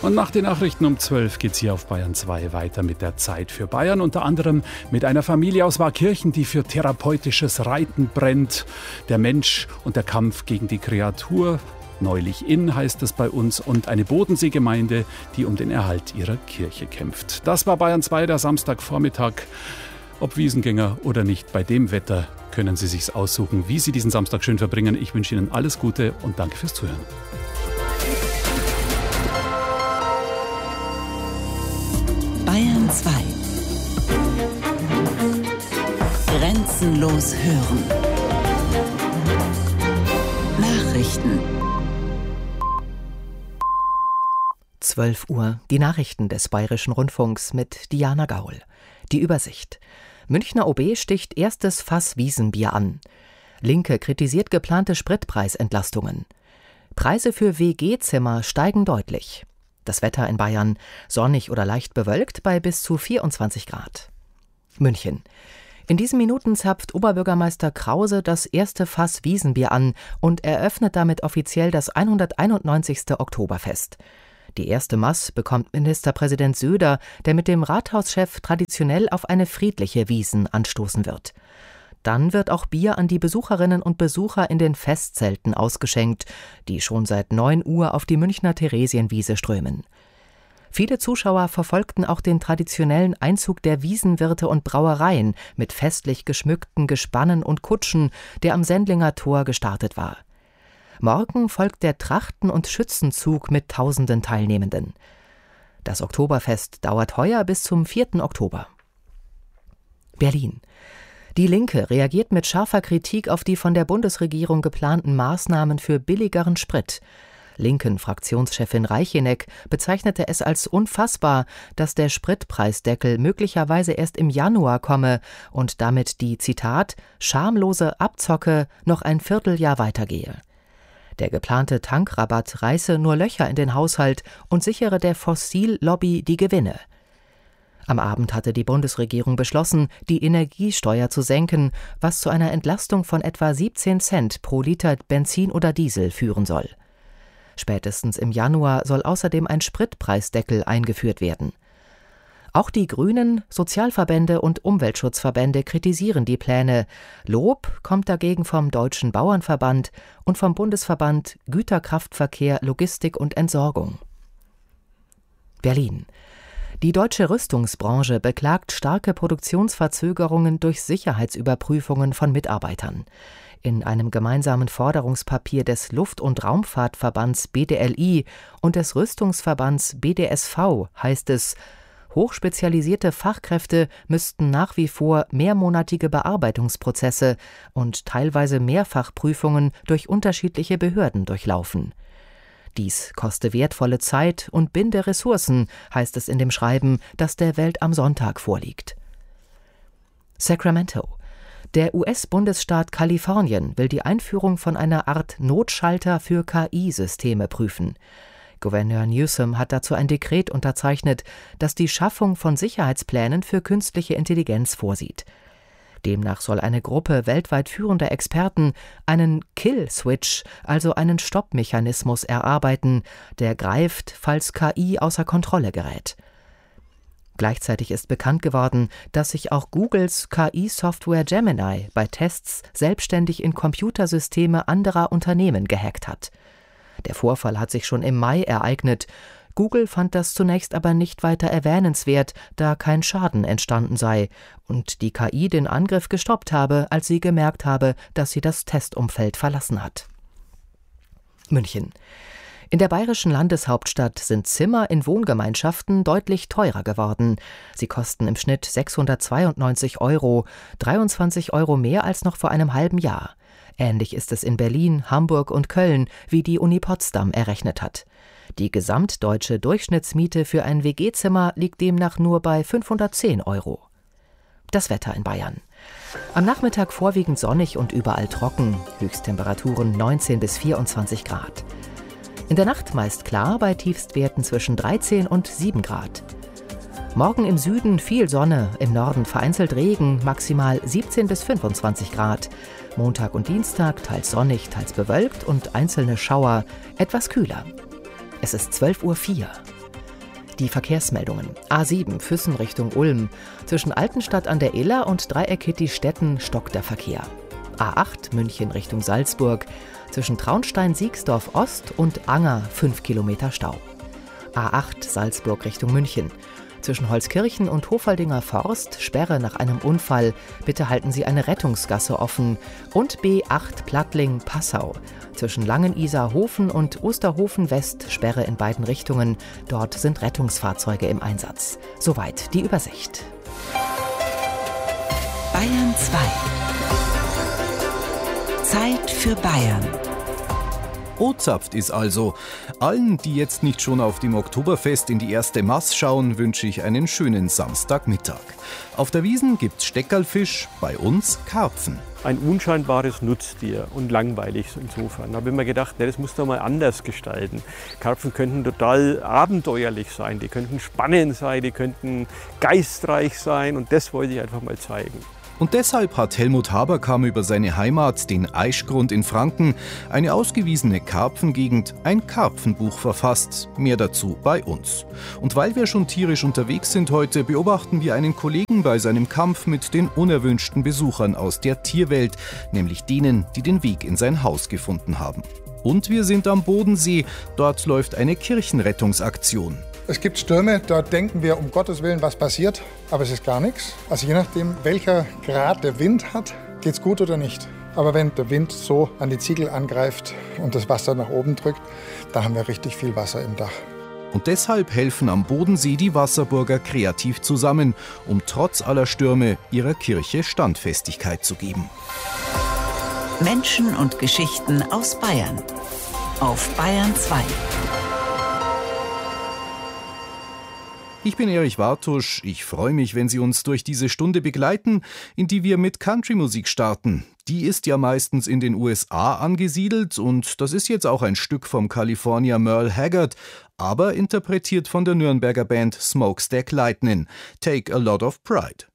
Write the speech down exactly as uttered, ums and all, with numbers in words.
Und nach den Nachrichten um zwölf geht es hier auf Bayern zwei weiter mit der Zeit für Bayern. Unter anderem mit einer Familie aus Waakirchen, die für therapeutisches Reiten brennt. Der Mensch und der Kampf gegen die Kreatur. Neulich in heißt es bei uns. Und eine Bodenseegemeinde, die um den Erhalt ihrer Kirche kämpft. Das war Bayern zwei, der Samstagvormittag. Ob Wiesengänger oder nicht, bei dem Wetter können Sie sich's aussuchen, wie Sie diesen Samstag schön verbringen. Ich wünsche Ihnen alles Gute und danke fürs Zuhören. Bayern zwei. Grenzenlos hören. Nachrichten. zwölf Uhr, die Nachrichten des Bayerischen Rundfunks mit Diana Gaul. Die Übersicht. Münchner O B sticht erstes Fass Wiesenbier an. Linke kritisiert geplante Spritpreisentlastungen. Preise für W G-Zimmer steigen deutlich. Das Wetter in Bayern sonnig oder leicht bewölkt bei bis zu vierundzwanzig Grad. München. In diesen Minuten zapft Oberbürgermeister Krause das erste Fass Wiesenbier an und eröffnet damit offiziell das hunderteinundneunzigste Oktoberfest. Die erste Maß bekommt Ministerpräsident Söder, der mit dem Rathauschef traditionell auf eine friedliche Wiesn anstoßen wird. Dann wird auch Bier an die Besucherinnen und Besucher in den Festzelten ausgeschenkt, die schon seit neun Uhr auf die Münchner Theresienwiese strömen. Viele Zuschauer verfolgten auch den traditionellen Einzug der Wiesenwirte und Brauereien mit festlich geschmückten Gespannen und Kutschen, der am Sendlinger Tor gestartet war. Morgen folgt der Trachten- und Schützenzug mit tausenden Teilnehmenden. Das Oktoberfest dauert heuer bis zum vierten Oktober. Berlin. Die Linke reagiert mit scharfer Kritik auf die von der Bundesregierung geplanten Maßnahmen für billigeren Sprit. Linken-Fraktionschefin Reicheneck bezeichnete es als unfassbar, dass der Spritpreisdeckel möglicherweise erst im Januar komme und damit die, Zitat, schamlose Abzocke noch ein Vierteljahr weitergehe. Der geplante Tankrabatt reiße nur Löcher in den Haushalt und sichere der Fossillobby die Gewinne. Am Abend hatte die Bundesregierung beschlossen, die Energiesteuer zu senken, was zu einer Entlastung von etwa siebzehn Cent pro Liter Benzin oder Diesel führen soll. Spätestens im Januar soll außerdem ein Spritpreisdeckel eingeführt werden. Auch die Grünen, Sozialverbände und Umweltschutzverbände kritisieren die Pläne. Lob kommt dagegen vom Deutschen Bauernverband und vom Bundesverband Güterkraftverkehr, Logistik und Entsorgung. Berlin. Die deutsche Rüstungsbranche beklagt starke Produktionsverzögerungen durch Sicherheitsüberprüfungen von Mitarbeitern. In einem gemeinsamen Forderungspapier des Luft- und Raumfahrtverbands B D L I und des Rüstungsverbands B D S V heißt es, hochspezialisierte Fachkräfte müssten nach wie vor mehrmonatige Bearbeitungsprozesse und teilweise Mehrfachprüfungen durch unterschiedliche Behörden durchlaufen. Dies koste wertvolle Zeit und binde Ressourcen, heißt es in dem Schreiben, das der Welt am Sonntag vorliegt. Sacramento. Der U S-Bundesstaat Kalifornien will die Einführung von einer Art Notschalter für K I-Systeme prüfen. Gouverneur Newsom hat dazu ein Dekret unterzeichnet, das die Schaffung von Sicherheitsplänen für künstliche Intelligenz vorsieht. Demnach soll eine Gruppe weltweit führender Experten einen Kill-Switch, also einen Stoppmechanismus, erarbeiten, der greift, falls K I außer Kontrolle gerät. Gleichzeitig ist bekannt geworden, dass sich auch Googles K I-Software Gemini bei Tests selbstständig in Computersysteme anderer Unternehmen gehackt hat. Der Vorfall hat sich schon im Mai ereignet. Google fand das zunächst aber nicht weiter erwähnenswert, da kein Schaden entstanden sei und die K I den Angriff gestoppt habe, als sie gemerkt habe, dass sie das Testumfeld verlassen hat. München. In der bayerischen Landeshauptstadt sind Zimmer in Wohngemeinschaften deutlich teurer geworden. Sie kosten im Schnitt sechshundertzweiundneunzig Euro, dreiundzwanzig Euro mehr als noch vor einem halben Jahr. Ähnlich ist es in Berlin, Hamburg und Köln, wie die Uni Potsdam errechnet hat. Die gesamtdeutsche Durchschnittsmiete für ein W G-Zimmer liegt demnach nur bei fünfhundertzehn Euro. Das Wetter in Bayern. Am Nachmittag vorwiegend sonnig und überall trocken, Höchsttemperaturen neunzehn bis vierundzwanzig Grad. In der Nacht meist klar bei Tiefstwerten zwischen dreizehn und sieben Grad. Morgen im Süden viel Sonne, im Norden vereinzelt Regen, maximal siebzehn bis fünfundzwanzig Grad. Montag und Dienstag teils sonnig, teils bewölkt und einzelne Schauer, etwas kühler. Es ist zwölf Uhr vier. Die Verkehrsmeldungen. A sieben Füssen Richtung Ulm. Zwischen Altenstadt an der Iller und Dreieckitty-Stetten stockt der Verkehr. A acht München Richtung Salzburg. Zwischen Traunstein-Siegsdorf Ost und Anger fünf Kilometer Stau. A acht Salzburg Richtung München. Zwischen Holzkirchen und Hofaldinger Forst Sperre nach einem Unfall. Bitte halten Sie eine Rettungsgasse offen. Und B acht Plattling-Passau. Zwischen Langenisa-Hofen und Osterhofen West Sperre in beiden Richtungen. Dort sind Rettungsfahrzeuge im Einsatz. Soweit die Übersicht. Bayern zwei. Zeit für Bayern. O-Zapft ist also. Allen, die jetzt nicht schon auf dem Oktoberfest in die erste Maß schauen, wünsche ich einen schönen Samstagmittag. Auf der Wiesn gibt's Steckerlfisch, bei uns Karpfen. Ein unscheinbares Nutztier und langweilig insofern. Da habe ich mir gedacht, ne, das muss doch mal anders gestalten. Karpfen könnten total abenteuerlich sein, die könnten spannend sein, die könnten geistreich sein und das wollte ich einfach mal zeigen. Und deshalb hat Helmut Haberkamp über seine Heimat, den Aischgrund in Franken, eine ausgewiesene Karpfengegend, ein Karpfenbuch verfasst. Mehr dazu bei uns. Und weil wir schon tierisch unterwegs sind heute, beobachten wir einen Kollegen bei seinem Kampf mit den unerwünschten Besuchern aus der Tierwelt, nämlich denen, die den Weg in sein Haus gefunden haben. Und wir sind am Bodensee, dort läuft eine Kirchenrettungsaktion. Es gibt Stürme, da denken wir, um Gottes Willen, was passiert, aber es ist gar nichts. Also je nachdem, welcher Grad der Wind hat, geht's gut oder nicht. Aber wenn der Wind so an die Ziegel angreift und das Wasser nach oben drückt, da haben wir richtig viel Wasser im Dach. Und deshalb helfen am Bodensee die Wasserburger kreativ zusammen, um trotz aller Stürme ihrer Kirche Standfestigkeit zu geben. Menschen und Geschichten aus Bayern. Auf Bayern zwei. Ich bin Erich Wartusch. Ich freue mich, wenn Sie uns durch diese Stunde begleiten, in die wir mit Country-Musik starten. Die ist ja meistens in den U S A angesiedelt und das ist jetzt auch ein Stück vom Kalifornier Merle Haggard, aber interpretiert von der Nürnberger Band Smokestack Lightning. Take a Lot of Pride.